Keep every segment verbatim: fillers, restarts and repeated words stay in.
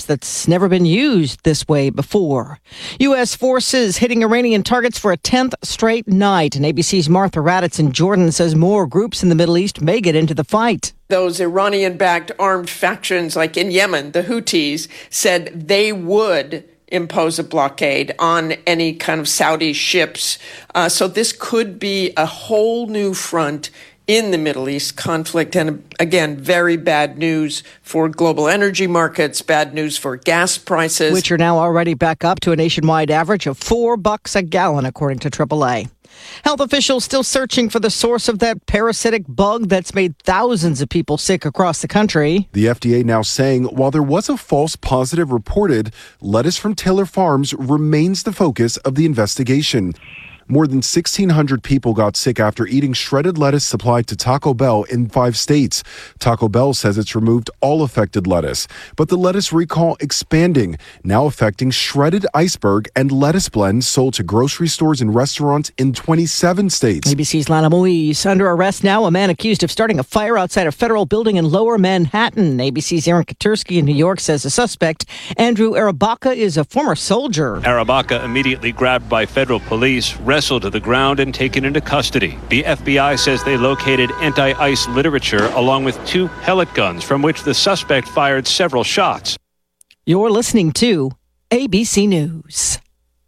that's never been used this way before. U S forces hitting Iranian targets for a tenth straight night. And A B C's Martha Raddatz in Jordan says more groups in the Middle East may get into the fight. Those Iranian-backed armed factions, like in Yemen, the Houthis, said they would impose a blockade on any kind of Saudi ships. Uh, so this could be a whole new front in the Middle East conflict. And again, very bad news for global energy markets, bad news for gas prices, which are now already back up to a nationwide average of four bucks a gallon, according to triple A. Health officials still searching for the source of that parasitic bug that's made thousands of people sick across the country. The F D A now saying while there was a false positive reported, lettuce from Taylor Farms remains the focus of the investigation. More than sixteen hundred people got sick after eating shredded lettuce supplied to Taco Bell in five states. Taco Bell says it's removed all affected lettuce, but the lettuce recall expanding, now affecting shredded iceberg and lettuce blends sold to grocery stores and restaurants in twenty-seven states. A B C's Lana Moise under arrest now, a man accused of starting a fire outside a federal building in Lower Manhattan. A B C's Aaron Katursky in New York says the suspect, Andrew Arabaka, is a former soldier. Arabaka, immediately grabbed by federal police, wrestled to the ground and taken into custody. The F B I says they located anti-ice literature along with two pellet guns from which the suspect fired several shots. You're listening to A B C News.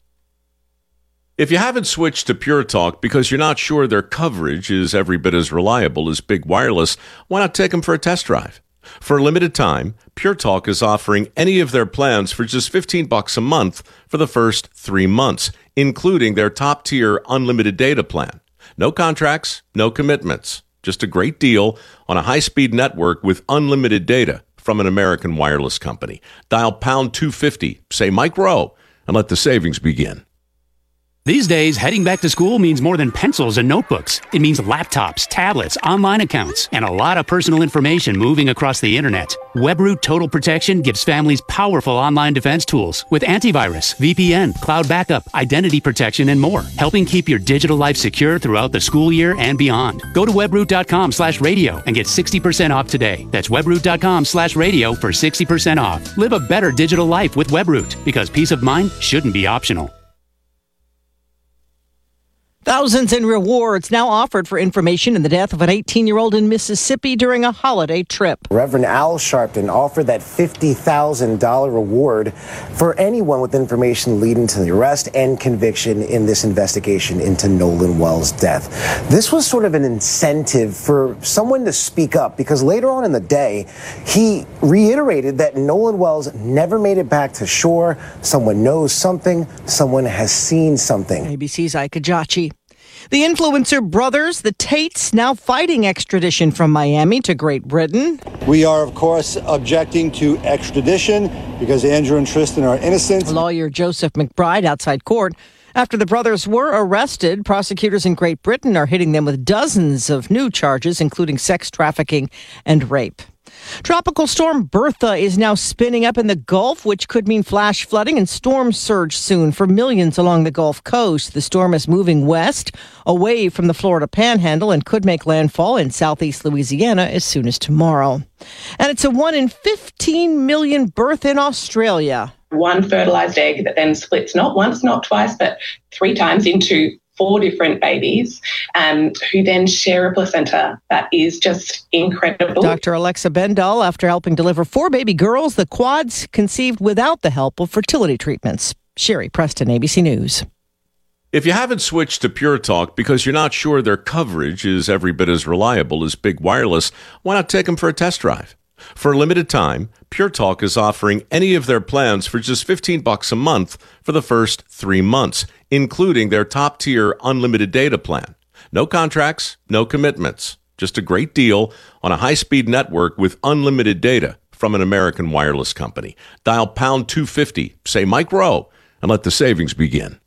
If you haven't switched to Pure Talk because you're not sure their coverage is every bit as reliable as Big Wireless, why not take them for a test drive? For a limited time, Pure Talk is offering any of their plans for just fifteen bucks a month for the first three months, including their top-tier unlimited data plan. No contracts, no commitments. Just a great deal on a high-speed network with unlimited data from an American wireless company. Dial pound two fifty, say Mike Rowe, and let the savings begin. These days, heading back to school means more than pencils and notebooks. It means laptops, tablets, online accounts, and a lot of personal information moving across the internet. WebRoot Total Protection gives families powerful online defense tools with antivirus, V P N, cloud backup, identity protection, and more, helping keep your digital life secure throughout the school year and beyond. Go to webroot.com slash radio and get sixty percent off today. That's webroot.com slash radio for sixty percent off. Live a better digital life with WebRoot, because peace of mind shouldn't be optional. Thousands in rewards now offered for information in the death of an eighteen-year-old in Mississippi during a holiday trip. Reverend Al Sharpton offered that fifty thousand dollars reward for anyone with information leading to the arrest and conviction in this investigation into Nolan Wells' death. This was sort of an incentive for someone to speak up, because later on in the day, he reiterated that Nolan Wells never made it back to shore. Someone knows something. Someone has seen something. A B C's Ike Ajachi. The influencer brothers, the Tates, now fighting extradition from Miami to Great Britain. We are, of course, objecting to extradition because Andrew and Tristan are innocent. Lawyer Joseph McBride outside court. After the brothers were arrested, prosecutors in Great Britain are hitting them with dozens of new charges, including sex trafficking and rape. Tropical storm Bertha is now spinning up in the Gulf, which could mean flash flooding and storm surge soon for millions along the Gulf Coast. The storm is moving west, away from the Florida Panhandle, and could make landfall in southeast Louisiana as soon as tomorrow. And it's a one in fifteen million birth in Australia. One fertilized egg that then splits not once, not twice, but three times into four different babies um, who then share a placenta. That is just incredible. Doctor Alexa Bendall, after helping deliver four baby girls, the quads conceived without the help of fertility treatments. Sherry Preston, A B C News. If you haven't switched to Pure Talk because you're not sure their coverage is every bit as reliable as Big Wireless, why not take them for a test drive? For a limited time, Pure Talk is offering any of their plans for just fifteen bucks a month for the first three months, including their top-tier unlimited data plan. No contracts, no commitments. Just a great deal on a high-speed network with unlimited data from an American wireless company. Dial pound two fifty, say Mike Rowe, and let the savings begin.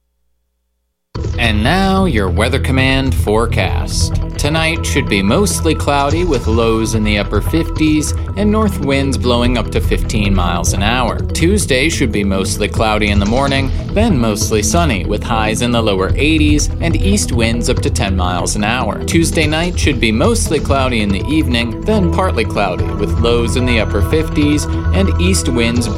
And now your Weather Command forecast. Tonight should be mostly cloudy with lows in the upper fifties and north winds blowing up to fifteen miles an hour. Tuesday should be mostly cloudy in the morning, then mostly sunny with highs in the lower eighties and east winds up to ten miles an hour. Tuesday night should be mostly cloudy in the evening, then partly cloudy with lows in the upper fifties and east winds